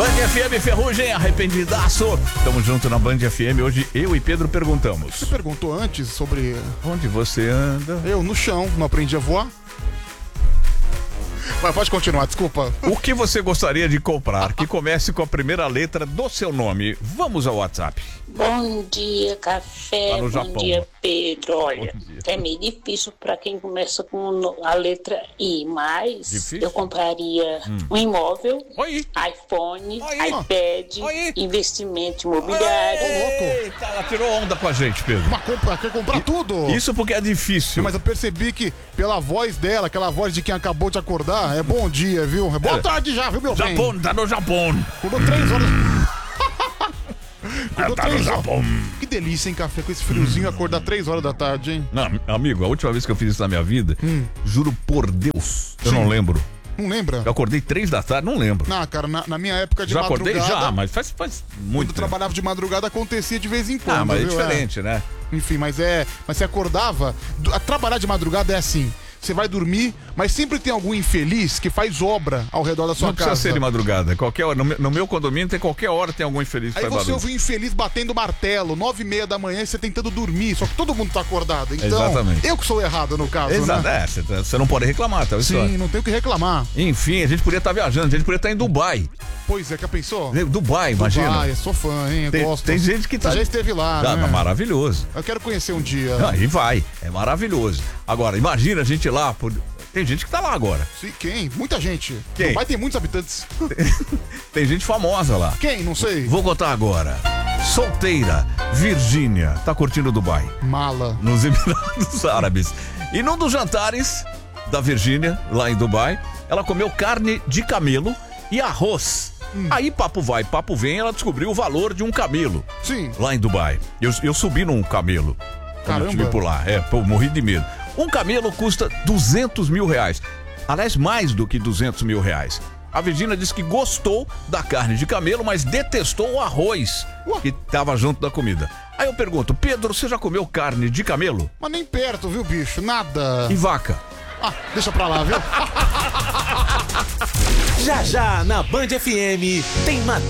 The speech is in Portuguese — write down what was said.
Band FM, Ferrugem, arrependidaço. Tamo junto na Band FM. Hoje eu e Pedro perguntamos. Você perguntou antes sobre... Onde você anda? Eu, no chão, não aprendi a voar. Mas pode continuar, desculpa. O que você gostaria de comprar que comece com a primeira letra do seu nome? Vamos ao WhatsApp. Bom dia, café. Tá no Japão. Bom dia, Pedro. Olha, Bom dia. é meio difícil para quem começa com a letra I, mas Difícil? eu compraria um imóvel, Oi. iPhone, Oi. iPad, Oi. investimento imobiliário. Eita, ela tirou onda com a gente, Pedro. Mas quer comprar tudo? Isso porque é difícil. Mas eu percebi que pela voz dela, aquela voz de quem acabou de acordar, é bom dia, viu? É boa tarde já, viu, meu bem? Japão, tá no Japão. Acordou 3 horas. Ela tá no Japão. Que delícia, hein, café, com esse friozinho, acordar 3 horas da tarde, hein? Não, amigo, a última vez que eu fiz isso na minha vida, juro por Deus, eu Sim. não lembro. Não lembra? Eu acordei 3 da tarde, não lembro. Não, cara, na minha época de Já madrugada... acordei? Já, mas faz Quando muito eu tempo. trabalhava de madrugada, acontecia de vez em quando, Mas é viu? diferente, né? Enfim, mas você acordava... Trabalhar de madrugada é assim... Você vai dormir, mas sempre tem algum infeliz que faz obra ao redor da sua Não casa. precisa ser de madrugada. Qualquer hora. No meu condomínio tem qualquer hora tem algum infeliz que Aí faz você barulho. ouve um infeliz batendo martelo, 9h30 da manhã, e você tentando dormir, só que todo mundo tá acordado. Então, Exatamente. eu que sou errado no caso, Exato, né? você não pode reclamar, tá? Sim, não tenho o que reclamar. Enfim, a gente podia estar viajando, a gente podia estar em Dubai. Pois é, que pensou? Dubai, imagina. Eu sou fã, hein? Eu gosto. Tem gente que tá. Você já esteve lá, Ah, né? maravilhoso. Eu quero conhecer um dia. Aí vai, é maravilhoso. Agora, imagina a gente lá. Tem gente que tá lá agora. Sim, quem? Muita gente. Quem? Dubai tem muitos habitantes. Tem gente famosa lá. Quem? Não sei. Vou contar agora. Solteira, Virgínia, tá curtindo Dubai. Mala. Nos Emirados Árabes. E num dos jantares da Virgínia, lá em Dubai, ela comeu carne de camelo e arroz. Aí, papo vai, papo vem, ela descobriu o valor de um camelo. Sim. Lá em Dubai. Eu subi num camelo. Quando eu estive por lá. Morri de medo. Um camelo custa 200 mil reais. Aliás, mais do que 200 mil reais. A Virgínia disse que gostou da carne de camelo, mas detestou o arroz que estava junto da comida. Aí eu pergunto, Pedro, você já comeu carne de camelo? Mas nem perto, viu, bicho? Nada. E vaca? Ah, deixa pra lá, viu? Já na Band FM tem matéria.